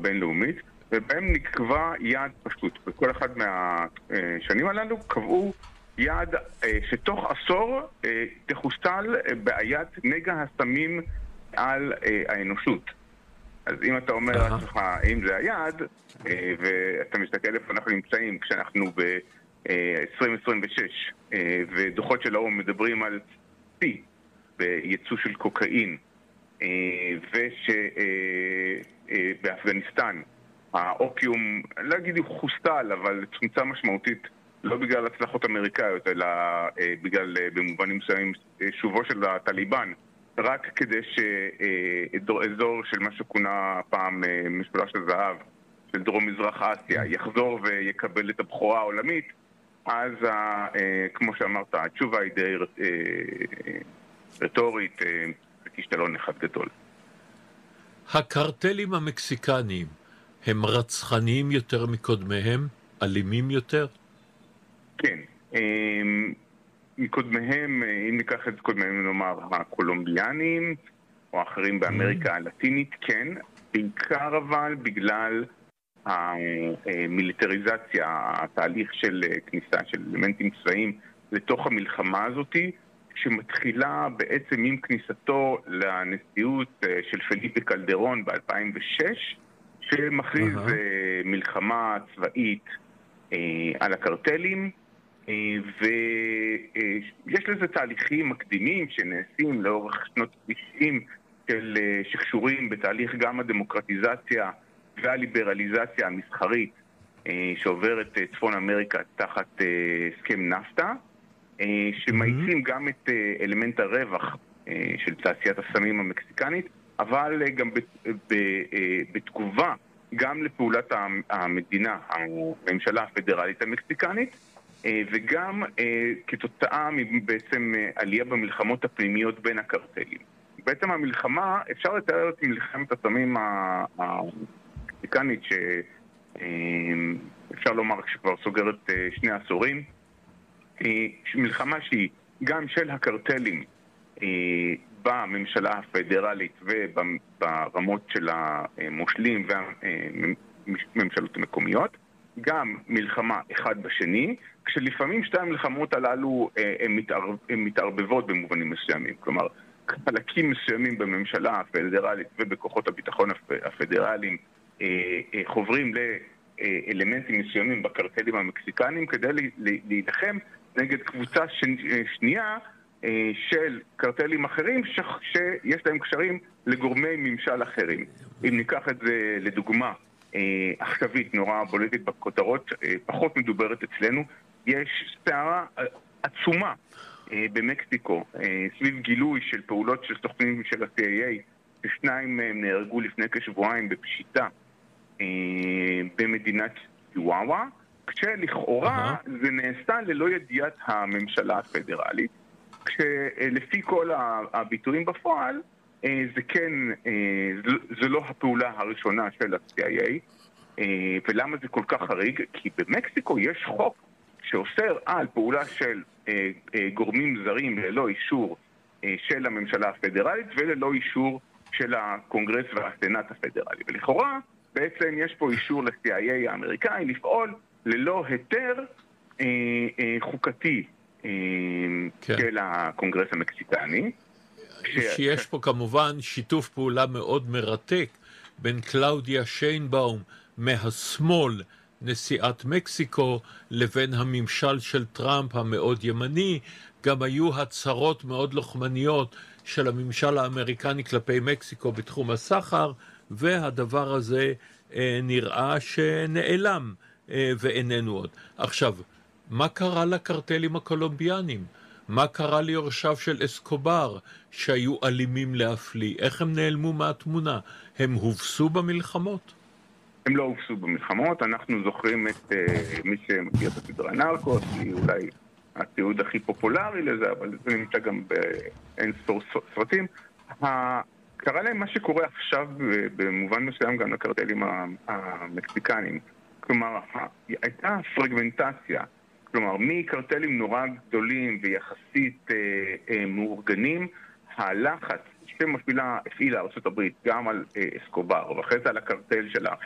הבינלאומית, ובהם נקבע יעד פשוט. בכל אחד מהשנים הללו קבעו יעד שתוך עשור תחוסל בעיית נגע הסמים על האנושות. אז אם אתה אומר לעצמך, אם זה היעד, ואתה מסתכל איפה אנחנו נמצאים כשאנחנו ב-2026, ודוחות של האו"ם מדברים על שיא בייצוא של קוקאין, ושבאפגניסטן האופיום, לא אגיד הוא חוסל, אבל צומצם משמעותית, לא בגלל הצלחות אמריקאיות, אלא בגלל במובנים מסוימים שובו של הטליבן, רק כדי שאזור של מה שכונה פעם משולש הזהב של דרום מזרח אסיה יחזור ויקבל את הבכורה העולמית, אז כמו שאמרת, התשובה היא די רטורית, וכישלון אחד גדול. הקרטלים המקסיקניים הם רצחניים יותר מקודמיהם? אלימים יותר? כן. מקודמיהם, אם ניקח את קודמיהם, נאמר, הקולומביאנים או אחרים באמריקה הלטינית, כן. בעיקר אבל בגלל המיליטריזציה, התהליך של כניסה של אלמנטים צבאיים לתוך המלחמה הזאת, שמתחילה בעצם עם כניסתו לנשיאות של פליפה קלדרון ב-2006, שמכריז מלחמה צבאית על הקרטלים, ויש לזה תהליכים מקדימים שנעשים לאורך שנות 90 שקשורים בתהליך גם הדמוקרטיזציה והליברליזציה המסחרית שעוברת צפון אמריקה תחת הסכם נפטה, שמאיצים גם את אלמנט הרווח של תעשיית הסמים המקסיקנית, אבל גם בתגובה גם לפעולת המדינה, הממשלה הפדרלית המקסיקנית, וגם כתוצאה מבעצם עלייה במלחמות הפנימיות בין הקרטלים. בעצם המלחמה, אפשר לתאר את מלחמת הסמים המקסיקנית, שאפשר לומר שכבר סוגרת 2 עשורים, מלחמה שהיא גם של הקרטלים בממשלה הפדרלית וברמות של המושלים והממשלות המקומיות, גם מלחמה אחד בשני, כשלפעמים שתי המלחמות הללו הן מתערבבות במובנים מסוימים. כלומר, חלקים מסוימים בממשלה הפדרלית ובכוחות הביטחון הפדרליים חוברים לאלמנטים מסוימים בקרטלים המקסיקניים כדי להילחם נגד קבוצה שנייה של קרטלים אחרים שיש להם קשרים לגורמי ממשל אחרים. אם ניקח את זה לדוגמה עכשווית, נורא בולטת בכותרות, פחות מדוברת אצלנו, יש סערה עצומה במקסיקו סביב גילוי של פעולות של סוכנים של ה-CIA, ששניים מהם נהרגו לפני כשבועיים בפשיטה במדינת צ'יוואווה, כשלכאורה זה נעשה ללא ידיעת הממשלה הפדרלית, כשלפי כל הביטויים בפועל זה כן, זה לא הפעולה הראשונה של ה-CIA. ולמה זה כל כך חריג? כי במקסיקו יש חוק שאוסר על פעולה של גורמים זרים ללא אישור של הממשלה הפדרלית וללא אישור של הקונגרס והסנאט הפדרלי. ולכאורה בעצם יש פה אישור ל-CIA האמריקאי לפעול ללא היתר חוקתי של הקונגרס המקסיקני. שיש פה כמובן שיתוף פעולה מאוד מרתק בין קלאודיה שיינבאום מהשמאל, נשיאת מקסיקו, לבין הממשל של טראמפ המאוד ימני. גם היו הצהרות מאוד לוחמניות של הממשל האמריקני כלפי מקסיקו בתחום הסחר, והדבר הזה נראה שנעלם ואיננו עוד. עכשיו, מה קרה לקרטלים הקולומביאנים? מה קרה ליורשיו של אסקובר שהיו אלימים להפליא? איך הם נעלמו מהתמונה? הם הובסו במלחמות? הם לא הובסו במלחמות. אנחנו זוכרים את מי שמכיר את הסדרה נרקוס, היא אולי התיעוד הכי פופולרי לזה, אבל זה נמצא גם באין ספור סרטים. קרה להם מה שקורה עכשיו במובן מסוים גם לקרטלים המקסיקנים. כלומר, הייתה פרגמנטציה. כלומר, מקרטלים נורא גדולים ויחסית מאורגנים, הלחץ שמפעילה ארצות הברית גם על אסקובר, ואחרי זה על הקרטל של האחים